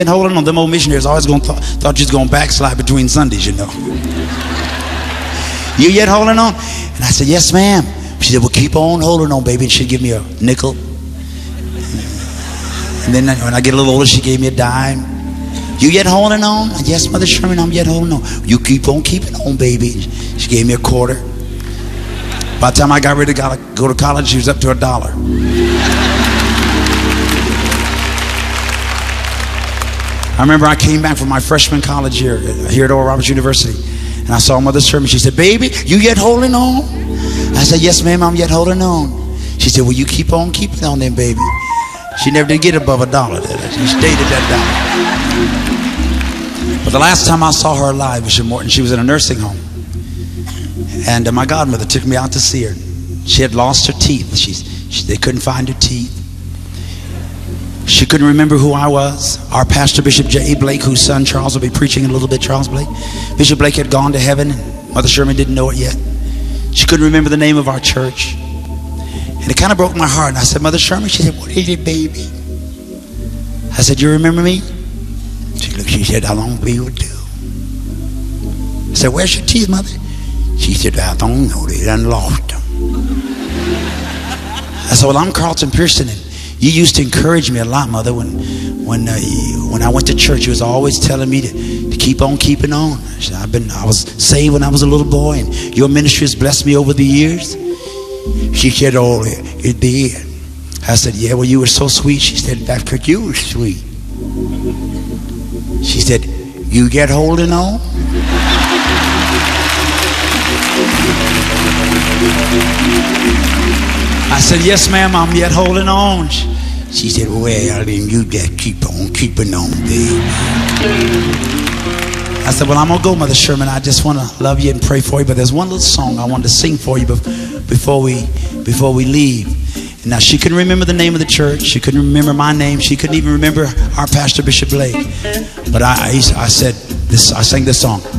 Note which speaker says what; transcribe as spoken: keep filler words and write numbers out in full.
Speaker 1: And holding on, them old missionaries always gonna th thought you was gonna backslide between Sundays, you know. You yet holding on? And I said, yes, ma'am. She said, well, keep on holding on, baby. And she'd give me a nickel. And then when I get a little older, she gave me a dime. You yet holding on? Yes, Mother Sherman, I'm yet holding on. You keep on keeping on, baby. She gave me a quarter. By the time I got ready to go to college, she was up to a dollar. I remember I came back from my freshman college year here at Oral Roberts University, and I saw Mother Sherman. She said, baby, you yet holding on? I said, yes, ma'am, I'm yet holding on. She said, well, you keep on keeping on then, baby. She never did get above a dollar. She stayed at that dollar. But the last time I saw her alive, Bishop Morton, she was in a nursing home. And uh, my godmother took me out to see her. She had lost her teeth. She's, she, they couldn't find her teeth. She couldn't remember who I was. Our pastor, Bishop J. Blake, whose son Charles will be preaching in a little bit, Charles Blake. Bishop Blake had gone to heaven, and Mother Sherman didn't know it yet. She couldn't remember the name of our church. And it kind of broke my heart. And I said, Mother Sherman, she said, what is it, baby? I said, you remember me? She looked, she said, how long will you do? I said, where's your teeth, Mother? She said, I don't know, they done lost them. I said, well, I'm Carlton Pearson, and you used to encourage me a lot, Mother, when when uh, you, when I went to church. You was always telling me to, to keep on keeping on. I said, I've been, I was saved when I was a little boy, and your ministry has blessed me over the years. She said, oh, it, it did. I said, yeah, well, you were so sweet. She said, that's because you were sweet. She said, you get holding on? I said, yes, ma'am, I'm yet holding on. She said, well, then you just keep on keeping on, baby. I said, well, I'm going to go, Mother Sherman. I just want to love you and pray for you. But there's one little song I wanted to sing for you before we, before we leave. And now, she couldn't remember the name of the church. She couldn't remember my name. She couldn't even remember our pastor, Bishop Blake. But I, I, I said, this, I sang this song.